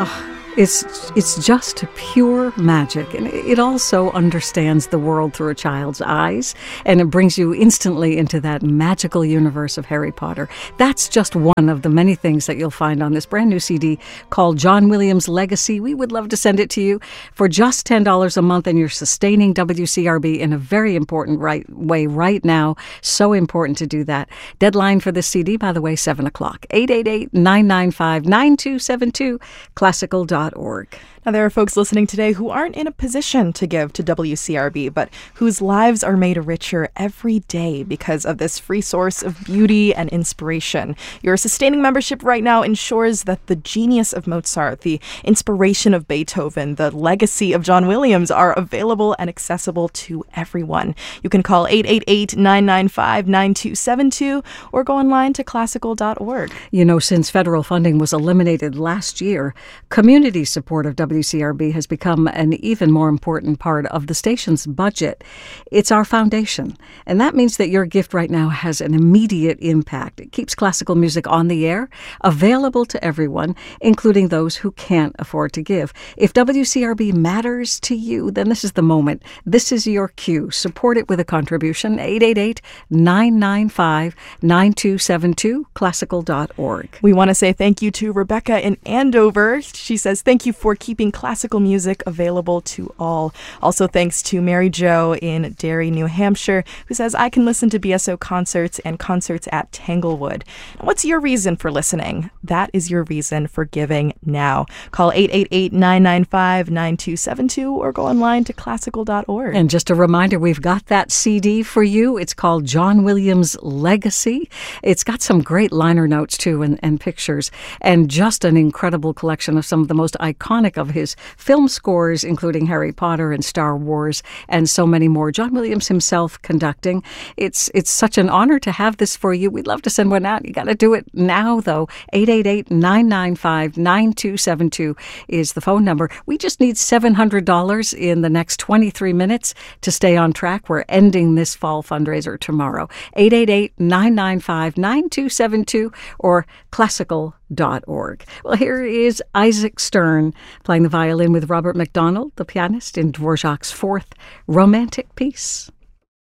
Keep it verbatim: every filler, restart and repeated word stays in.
Oh, it's it's just pure magic, and it also understands the world through a child's eyes, and it brings you instantly into that magical universe of Harry Potter. That's just one of the many things that you'll find on this brand new C D called John Williams Legacy. We would love to send it to you for just ten dollars a month, and you're sustaining W C R B in a very important right way right now. So important to do that. Deadline for this C D, by the way, seven o'clock. eight eight eight, nine nine five, nine two seven two, classical dot org. Now, there are folks listening today who aren't in a position to give to W C R B, but whose lives are made richer every day because of this free source of beauty and inspiration. Your sustaining membership right now ensures that the genius of Mozart, the inspiration of Beethoven, the legacy of John Williams are available and accessible to everyone. You can call eight eight eight, nine nine five, nine two seven two or go online to classical dot org. You know, since federal funding was eliminated last year, community support of W C R B has become an even more important part of the station's budget. It's our foundation, and that means that your gift right now has an immediate impact. It keeps classical music on the air, available to everyone, including those who can't afford to give. If W C R B matters to you, then this is the moment. This is your cue. Support it with a contribution. eight eight eight, nine nine five, nine two seven two, classical dot org. We want to say thank you to Rebecca in Andover. She says, thank you for keeping classical music available to all. Also, thanks to Mary Jo in Derry, New Hampshire, who says, I can listen to B S O concerts and concerts at Tanglewood. What's your reason for listening? That is your reason for giving now. Call eight eight eight, nine nine five, nine two seven two or go online to classical dot org. And just a reminder, we've got that C D for you. It's called John Williams Legacy. It's got some great liner notes, too, and, and pictures, and just an incredible collection of some of the most iconic of his film scores, including Harry Potter and Star Wars and so many more. John Williams himself conducting. It's it's such an honor to have this for you. We'd love to send one out. You got to do it now, though. eight eight eight, nine nine five, nine two seven two is the phone number. We just need seven hundred dollars in the next twenty-three minutes to stay on track. We're ending this fall fundraiser tomorrow. eight eight eight, nine nine five, nine two seven two or classical dot org. Well, here is Isaac Stern playing the violin with Robert MacDonald, the pianist, in Dvorak's fourth Romantic Piece.